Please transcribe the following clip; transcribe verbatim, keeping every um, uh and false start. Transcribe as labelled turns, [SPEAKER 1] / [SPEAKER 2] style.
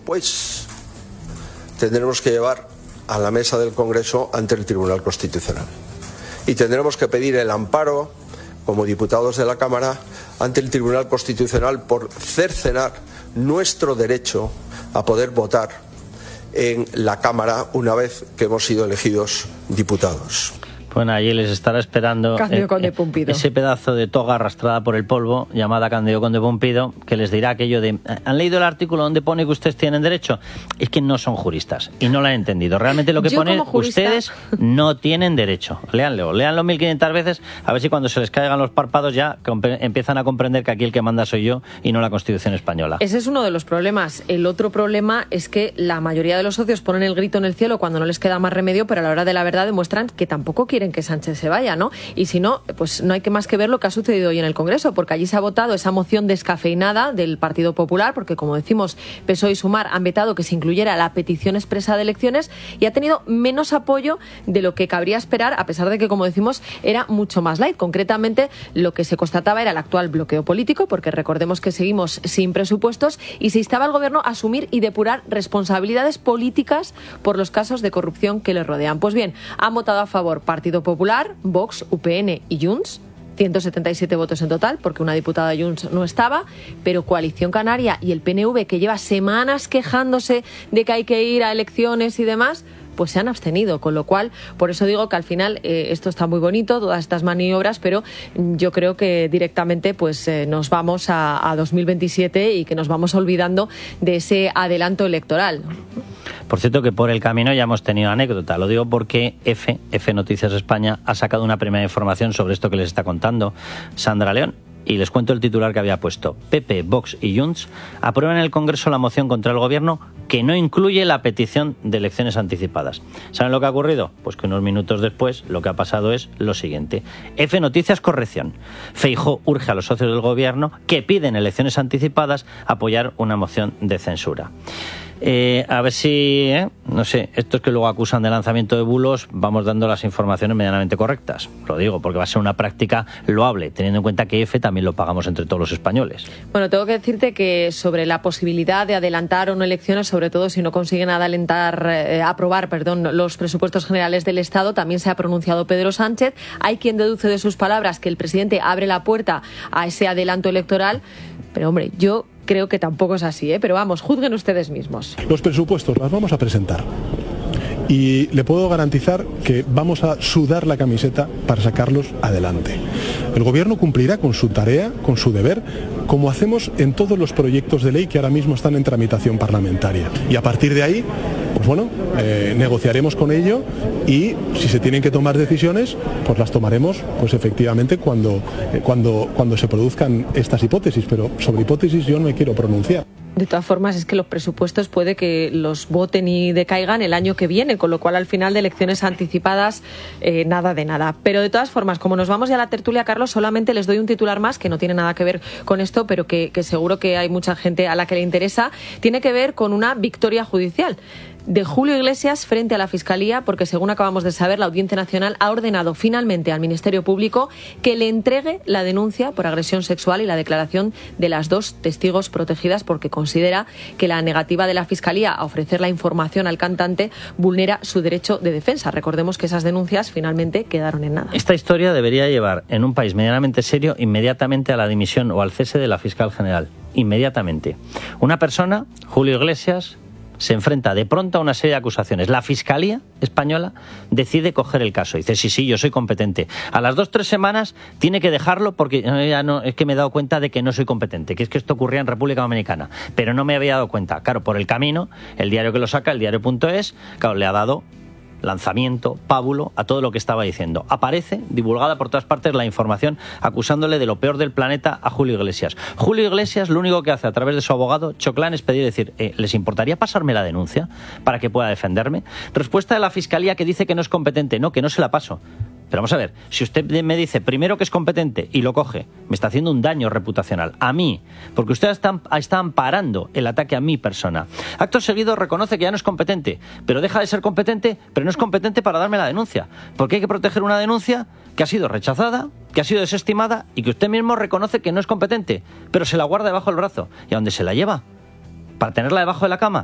[SPEAKER 1] pues tendremos que llevar a la mesa del Congreso ante el Tribunal Constitucional. Y tendremos que pedir el amparo, como diputados de la Cámara, ante el Tribunal Constitucional por cercenar nuestro derecho a poder votar en la Cámara una vez que hemos sido elegidos diputados.
[SPEAKER 2] Bueno, allí les estará esperando
[SPEAKER 3] Cándido Conde Pumpido.
[SPEAKER 2] ese pedazo de toga arrastrada por el polvo, llamada Cándido Conde Pumpido, que les dirá aquello de: ¿han leído el artículo donde pone que ustedes tienen derecho? Es que no son juristas y no lo han entendido. Realmente lo que
[SPEAKER 3] Yo
[SPEAKER 2] pone,
[SPEAKER 3] jurista...
[SPEAKER 2] ustedes no tienen derecho. Léanlo, léanlo mil quinientas veces, a ver si cuando se les caigan los párpados ya empiezan a comprender que aquí el que manda soy yo y no la Constitución española.
[SPEAKER 3] Ese es uno de los problemas. El otro problema es que la mayoría de los socios ponen el grito en el cielo cuando no les queda más remedio, pero a la hora de la verdad demuestran que tampoco quieren que Sánchez se vaya, ¿no? Y si no, pues no hay que más que ver lo que ha sucedido hoy en el Congreso, porque allí se ha votado esa moción descafeinada del Partido Popular, porque como decimos, P S O E y Sumar han vetado que se incluyera la petición expresa de elecciones y ha tenido menos apoyo de lo que cabría esperar, a pesar de que, como decimos, era mucho más light. Concretamente, lo que se constataba era el actual bloqueo político, porque recordemos que seguimos sin presupuestos, y se instaba al Gobierno a asumir y depurar responsabilidades políticas por los casos de corrupción que le rodean. Pues bien, han votado a favor Partido Popular, Vox, U P N y Junts, ciento setenta y siete votos en total, porque una diputada de Junts no estaba, pero Coalición Canaria y el P N V, que lleva semanas quejándose de que hay que ir a elecciones y demás, pues se han abstenido, con lo cual, por eso digo que al final eh, esto está muy bonito, todas estas maniobras, pero yo creo que directamente pues eh, nos vamos a, a dos mil veintisiete y que nos vamos olvidando de ese adelanto electoral.
[SPEAKER 2] Por cierto, que por el camino ya hemos tenido anécdota. Lo digo porque F, F Noticias España, ha sacado una primera información sobre esto que les está contando Sandra León. Y les cuento el titular que había puesto. P P, Vox y Junts aprueban en el Congreso la moción contra el Gobierno que no incluye la petición de elecciones anticipadas. ¿Saben lo que ha ocurrido? Pues que unos minutos después lo que ha pasado es lo siguiente. F Noticias, corrección. Feijóo urge a los socios del Gobierno que piden elecciones anticipadas a apoyar una moción de censura. Eh, a ver si, eh, no sé, estos que luego acusan de lanzamiento de bulos, vamos dando las informaciones medianamente correctas. Lo digo porque va a ser una práctica loable, teniendo en cuenta que F también lo pagamos entre todos los españoles.
[SPEAKER 3] Bueno, tengo que decirte que sobre la posibilidad de adelantar o no elecciones, sobre todo si no consiguen adelantar, eh, aprobar, perdón, los presupuestos generales del Estado, también se ha pronunciado Pedro Sánchez. Hay quien deduce de sus palabras que el presidente abre la puerta a ese adelanto electoral, pero hombre, yo creo que tampoco es así, ¿eh? Pero vamos, juzguen ustedes mismos.
[SPEAKER 4] Los presupuestos los vamos a presentar y le puedo garantizar que vamos a sudar la camiseta para sacarlos adelante. El Gobierno cumplirá con su tarea, con su deber, como hacemos en todos los proyectos de ley que ahora mismo están en tramitación parlamentaria. Y a partir de ahí, pues bueno, eh, negociaremos con ello y si se tienen que tomar decisiones, pues las tomaremos, pues efectivamente cuando, eh, cuando, cuando se produzcan estas hipótesis, pero sobre hipótesis yo no me quiero pronunciar.
[SPEAKER 3] De todas formas, es que los presupuestos puede que los voten y decaigan el año que viene, con lo cual al final de elecciones anticipadas, eh, nada de nada. Pero de todas formas, como nos vamos ya a la tertulia, Carlos, solamente les doy un titular más que no tiene nada que ver con esto, pero que, que seguro que hay mucha gente a la que le interesa. Tiene que ver con una victoria judicial de Julio Iglesias frente a la Fiscalía, porque según acabamos de saber, la Audiencia Nacional ha ordenado finalmente al Ministerio Público que le entregue la denuncia por agresión sexual y la declaración de las dos testigos protegidas, porque considera que la negativa de la Fiscalía a ofrecer la información al cantante vulnera su derecho de defensa. Recordemos que esas denuncias finalmente quedaron en nada.
[SPEAKER 2] Esta historia debería llevar, en un país medianamente serio, inmediatamente a la dimisión o al cese de la fiscal general. Inmediatamente. Una persona, Julio Iglesias, se enfrenta de pronto a una serie de acusaciones. La Fiscalía española decide coger el caso. Dice, sí, sí, yo soy competente. A las dos, tres semanas tiene que dejarlo porque ya no, es que me he dado cuenta de que no soy competente, que es que esto ocurría en República Dominicana, pero no me había dado cuenta. Claro, por el camino, el diario que lo saca, el diario punto es, claro, le ha dado lanzamiento, pábulo a todo lo que estaba diciendo. Aparece, divulgada por todas partes, la información acusándole de lo peor del planeta a Julio Iglesias. Julio Iglesias lo único que hace a través de su abogado, Choclán, es pedir, decir, eh, ¿les importaría pasarme la denuncia para que pueda defenderme? Respuesta de la Fiscalía que dice que no es competente. No, que no se la paso. Pero vamos a ver, si usted me dice primero que es competente y lo coge, me está haciendo un daño reputacional a mí, porque usted está, está amparando el ataque a mi persona. Acto seguido reconoce que ya no es competente, pero deja de ser competente, pero no es competente para darme la denuncia, porque hay que proteger una denuncia que ha sido rechazada, que ha sido desestimada y que usted mismo reconoce que no es competente, pero se la guarda debajo del brazo. ¿Y a dónde se la lleva? ¿Para tenerla debajo de la cama?